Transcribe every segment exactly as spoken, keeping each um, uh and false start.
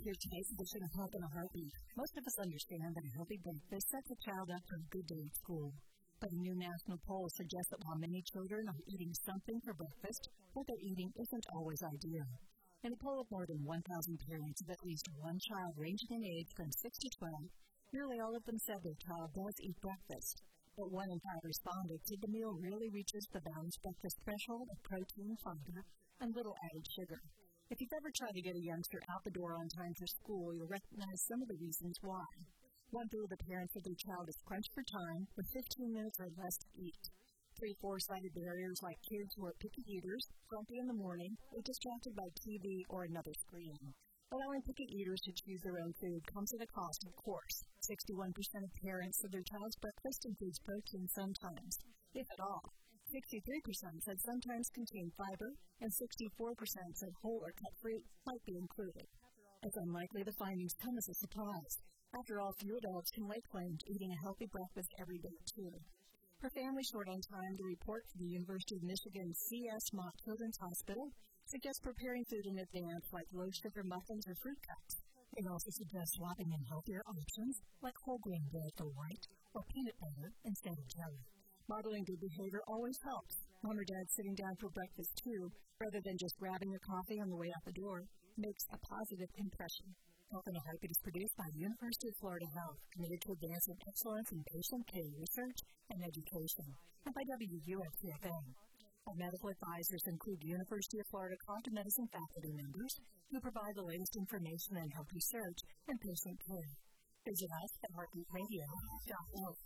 Here's today's edition of Health in a Heartbeat. Most of us understand that a healthy breakfast sets a child up for a good day at school. But a new national poll suggests that while many children are eating something for breakfast, what they're eating isn't always ideal. In a poll of more than one thousand parents of at least one child ranging in age from six to twelve, nearly all of them said their child does eat breakfast. But one in five respondents said the meal really reaches the balanced breakfast threshold of protein, fiber, and little added sugar. If you've ever tried to get a youngster out the door on time for school, you'll recognize some of the reasons why. One rule the parents of their child is crunch for time with fifteen minutes or less to eat. Three four-sided barriers like kids who are picky eaters, grumpy in the morning, or distracted by T V or another screen. Allowing picky eaters to choose their own food comes at a cost, of course. sixty-one percent of parents said their child's breakfast includes protein sometimes, if at all. sixty-three percent said sometimes contain fiber, and sixty-four percent said whole or cut fruit might be included. It's unlikely the findings come as a surprise. After all, few adults can lay claim to eating a healthy breakfast every day, too. For families short on time, the report from the University of Michigan C S Mott Children's Hospital suggests preparing food in advance like low-sugar muffins or fruit cups. It also suggests swapping in healthier options like whole grain bread for white or peanut butter instead of jelly. Modeling good behavior always helps. Mom or dad sitting down for breakfast, too, rather than just grabbing a coffee on the way out the door, makes a positive impression. Health in a Heartbeat is produced by the University of Florida Health, committed to advancing excellence in patient care research and education, and by W U F C F M. Our medical advisors include University of Florida Quantum Medicine faculty members who provide the latest information in health research and patient care. Visit us at heartbeat radio dot org.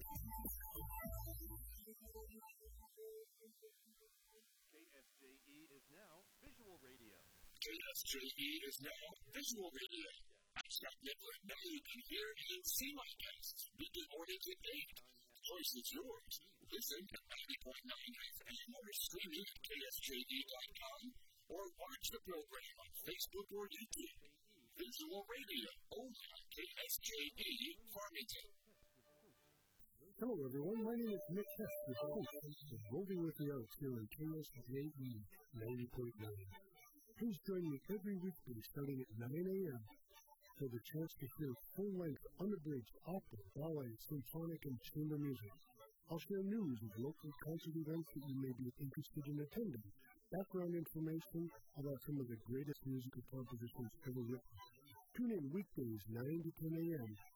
K S J E is now visual radio. I'm Scott Nibbler. Now you can hear and see my guests. Weekday mornings at eight. The choice is yours. Listen at ninety point nine F M or streaming at K S J E dot com or watch the program on Facebook or YouTube. Visual radio only on K S J E Farmington. Hello everyone, my name is Nick Hess, your host of Roving with the Arts here on K S J E ninety point nine. Please join me every weekday starting at nine a.m. for the chance to hear full-length, unabridged opera, ballet, symphonic, and chamber music. I'll share news of local concert events that you may be interested in attending, background information about some of the greatest musical compositions ever written. Tune in weekdays nine to ten a.m.